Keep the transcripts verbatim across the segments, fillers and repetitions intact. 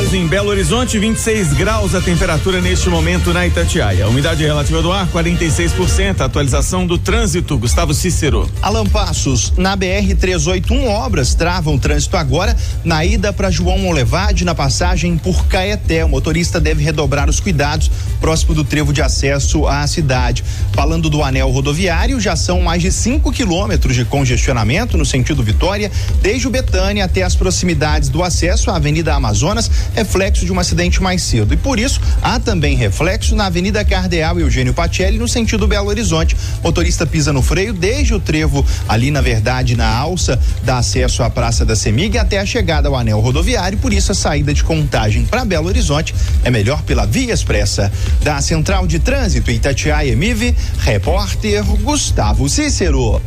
detalhes em Belo Horizonte, vinte e seis graus a temperatura neste momento na Itatiaia. A umidade relativa do ar, quarenta e seis por cento. Atualização do trânsito, Gustavo Cícero. Alan Passos, na B R trezentos e oitenta e um, obras travam o trânsito agora na ida para João Molevade, na passagem por Caeté. O motorista deve redobrar os cuidados próximo do trevo de acesso à cidade. Falando do anel rodoviário, já são mais de cinco quilômetros de congestionamento no sentido Vitória, desde o Betânia até as proximidades do acesso à Avenida Amazonas, reflexo de um acidente mais cedo. E por isso, há também reflexo na Avenida Cardeal e Eugênio Pacelli, no sentido Belo Horizonte. Motorista pisa no freio desde o trevo, ali na verdade, na alça, dá acesso à Praça da Semig até a chegada ao anel rodoviário. Por isso, a saída de Contagem para Belo Horizonte é melhor pela Via Expressa. Da Central de Trânsito Itatiaia M I V, repórter Gustavo Cícero.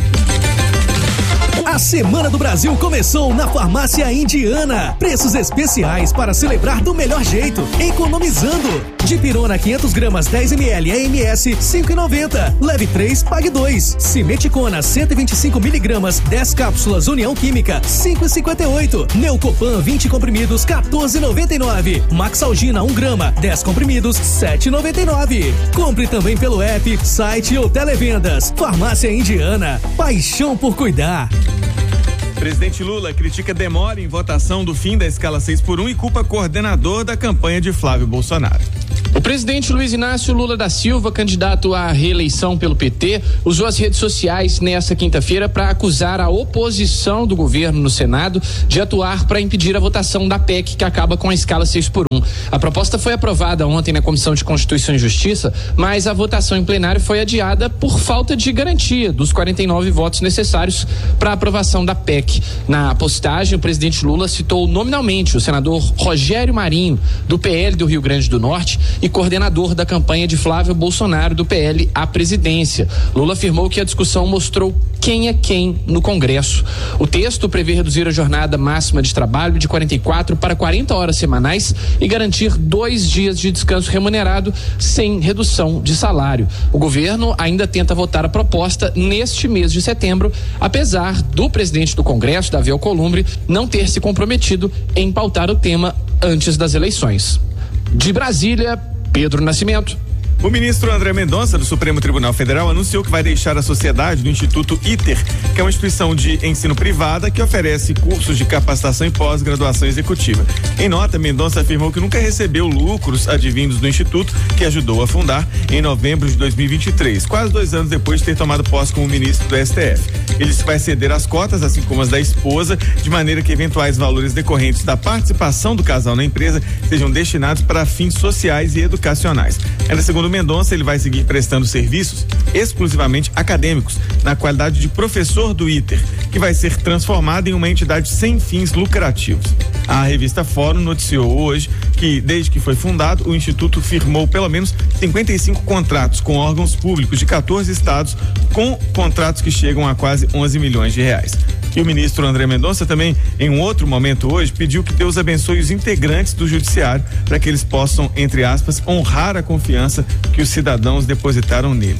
A Semana do Brasil começou na Farmácia Indiana. Preços especiais para celebrar do melhor jeito, economizando. Dipirona quinhentos gramas dez mililitros A M S cinco reais e noventa centavos. Leve três, pague dois. Simeticona cento e vinte e cinco miligramas dez cápsulas União Química cinco reais e cinquenta e oito centavos. Neucopan vinte comprimidos quatorze reais e noventa e nove centavos. Maxalgina um grama dez comprimidos sete reais e noventa e nove centavos. Compre também pelo app, site ou televendas. Farmácia Indiana. Paixão por cuidar. Presidente Lula critica demora em votação do fim da escala seis por um e culpa coordenador da campanha de Flávio Bolsonaro. O presidente Luiz Inácio Lula da Silva, candidato à reeleição pelo P T, usou as redes sociais nesta quinta-feira para acusar a oposição do governo no Senado de atuar para impedir a votação da P E C que acaba com a escala seis por um. A proposta foi aprovada ontem na Comissão de Constituição e Justiça, mas a votação em plenário foi adiada por falta de garantia dos quarenta e nove votos necessários para a aprovação da P E C. Na postagem, o presidente Lula citou nominalmente o senador Rogério Marinho, do P L do Rio Grande do Norte, e coordenador da campanha de Flávio Bolsonaro do P L à presidência. Lula afirmou que a discussão mostrou quem é quem no Congresso. O texto prevê reduzir a jornada máxima de trabalho de quarenta e quatro para quarenta horas semanais e garantir dois dias de descanso remunerado sem redução de salário. O governo ainda tenta votar a proposta neste mês de setembro, apesar do presidente do Congresso, Davi Alcolumbre, não ter se comprometido em pautar o tema antes das eleições. De Brasília, Pedro Nascimento. O ministro André Mendonça, do Supremo Tribunal Federal, anunciou que vai deixar a sociedade do Instituto ITER, que é uma instituição de ensino privada que oferece cursos de capacitação e pós-graduação executiva. Em nota, Mendonça afirmou que nunca recebeu lucros advindos do Instituto, que ajudou a fundar em novembro de dois mil e vinte e três, quase dois anos depois de ter tomado posse como ministro do S T F. Ele vai ceder as cotas, assim como as da esposa, de maneira que eventuais valores decorrentes da participação do casal na empresa sejam destinados para fins sociais e educacionais. Ainda segundo Mendonça, ele vai seguir prestando serviços exclusivamente acadêmicos, na qualidade de professor do ITER, que vai ser transformado em uma entidade sem fins lucrativos. A revista Fórum noticiou hoje que, desde que foi fundado, o Instituto firmou pelo menos cinquenta e cinco contratos com órgãos públicos de quatorze estados, com contratos que chegam a quase onze milhões de reais. E o ministro André Mendonça também, em um outro momento hoje, pediu que Deus abençoe os integrantes do judiciário para que eles possam, entre aspas, honrar a confiança que os cidadãos depositaram neles.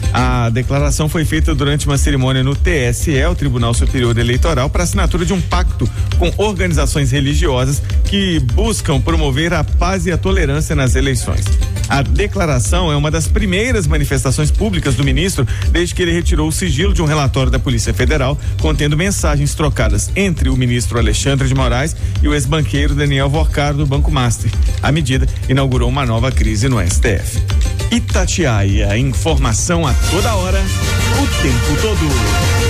A declaração foi feita durante uma cerimônia no T S E, o Tribunal Superior Eleitoral, para assinatura de um pacto com organizações religiosas que buscam promover a paz e a tolerância nas eleições. A declaração é uma das primeiras manifestações públicas do ministro desde que ele retirou o sigilo de um relatório da Polícia Federal contendo mensagens trocadas entre o ministro Alexandre de Moraes e o ex-banqueiro Daniel Vorcaro do Banco Master. A medida inaugurou uma nova crise no S T F. Itatiaia, informação a toda hora, o tempo todo.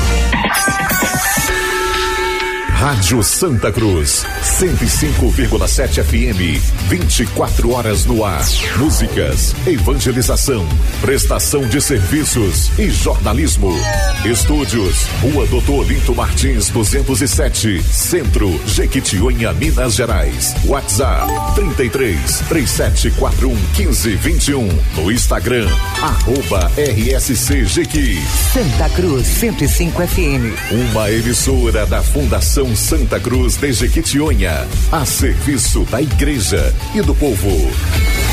Rádio Santa Cruz, cento e cinco vírgula sete F M, vinte e quatro horas no ar. Músicas, evangelização, prestação de serviços e jornalismo. Estúdios, Rua Doutor Olinto Martins, duzentos e sete, Centro, Jequitinhonha, Minas Gerais. WhatsApp, trinta e três, três sete quatro um, quinze, vinte e um. No Instagram, arroba R S C Jequi. Santa Cruz, cento e cinco F M. Uma emissora da Fundação Santa Cruz de Jequitinhonha, a serviço da igreja e do povo.